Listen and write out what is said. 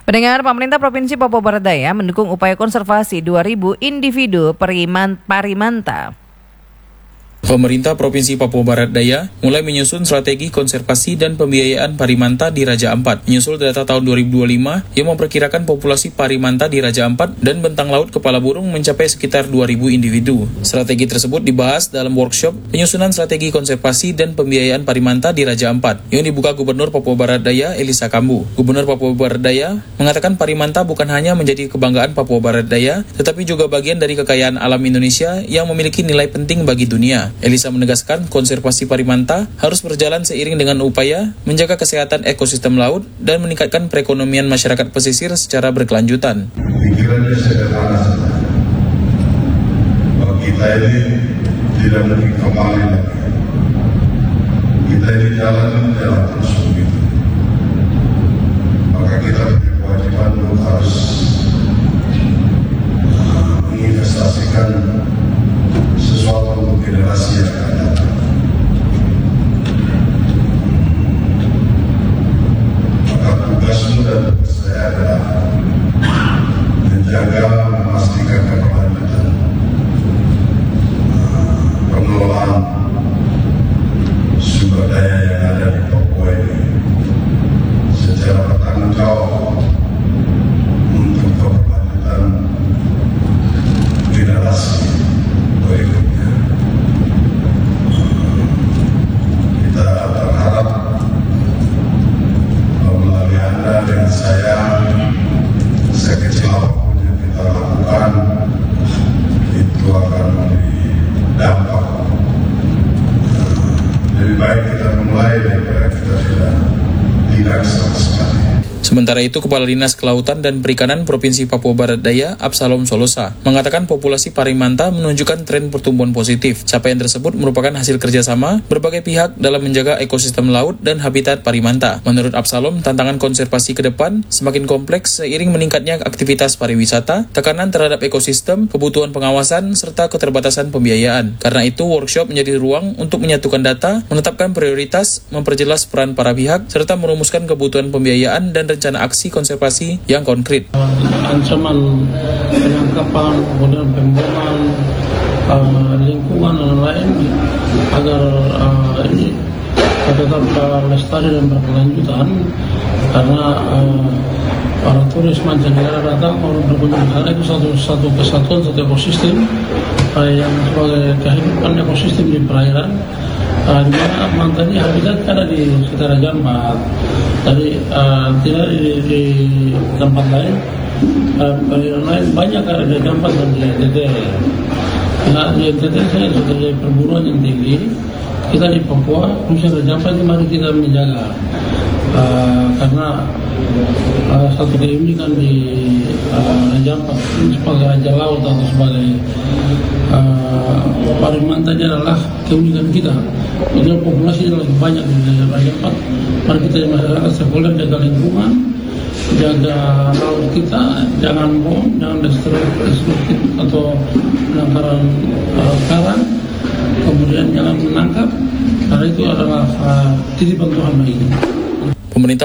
Pendengar, pemerintah Provinsi Papua Barat Daya mendukung upaya konservasi 2.000 individu parimanta. Pemerintah Provinsi Papua Barat Daya mulai menyusun strategi konservasi dan pembiayaan parimanta di Raja Ampat. Menyusul data tahun 2025 yang memperkirakan populasi parimanta di Raja Ampat dan bentang laut kepala burung mencapai sekitar 2.000 individu. Strategi tersebut dibahas dalam workshop penyusunan strategi konservasi dan pembiayaan parimanta di Raja Ampat yang dibuka Gubernur Papua Barat Daya Elisa Kambu. Gubernur Papua Barat Daya mengatakan parimanta bukan hanya menjadi kebanggaan Papua Barat Daya, tetapi juga bagian dari kekayaan alam Indonesia yang memiliki nilai penting bagi dunia. Elisa menegaskan konservasi parimanta harus berjalan seiring dengan upaya menjaga kesehatan ekosistem laut dan meningkatkan perekonomian masyarakat pesisir secara berkelanjutan. Pikirannya sederhana saja. Bahwa kita ini tidak mungkin kembali lagi. Kita ini jalan terus begitu. Maka kita punya kewajiban untuk harus menginvestasikan sesuatu untuk generasi yang akan datang. Maka tugasmu dan tugas saya adalah menjaga, memastikan keberlanjutan pengelolaan sumber daya yang ada di Papua ini secara bertanggung jawab untuk keberlanjutan generasi berikutnya. Kita berharap melalui Anda dan saya, sekecil apapun yang kita lakukan itu akan memberi dampak. Lebih baik kita memulai daripada kita tidak sama sekali. Sementara itu, Kepala Dinas Kelautan dan Perikanan Provinsi Papua Barat Daya, Absalom Solosa, mengatakan populasi parimanta menunjukkan tren pertumbuhan positif. Capaian tersebut merupakan hasil kerjasama berbagai pihak dalam menjaga ekosistem laut dan habitat parimanta. Menurut Absalom, tantangan konservasi ke depan semakin kompleks seiring meningkatnya aktivitas pariwisata, tekanan terhadap ekosistem, kebutuhan pengawasan, serta keterbatasan pembiayaan. Karena itu, workshop menjadi ruang untuk menyatukan data, menetapkan prioritas, memperjelas peran para pihak, serta merumuskan kebutuhan pembiayaan dan rencana aksi konservasi yang konkret. Ancaman penangkapan, kemudian pembuangan, lingkungan dan lain agar ini tetap lestari dan berkelanjutan, karena para turis mancanegara datang mau berkunjung ke sana itu satu kesatuan, satu ekosistem yang sebagai kehidupan ekosistem di perairan, di mana mantannya habitat ada di sekitar Raja Ampat. Tadi tidak di tempat lain, perairan lain banyak ada di Raja Ampat dan di NTT. Nah, di NTT saya sudah terjadi perburuan yang tinggi. Kita di Papua, khususnya Raja Ampat, mari kita menjaga. Karena satu keunikan di Raja Ampat sebagai raja laut atau sebagai parimantanya adalah keunikan kita. Jadi populasi lebih banyak di Raja Ampat. Mari kita masyarakat stakeholder jaga lingkungan, jaga laut kita, jangan bom, jangan destruktif atau penangkaran karang, kemudian jangan menangkap, karena itu adalah titipan Tuhan bagi kita. Pemerintah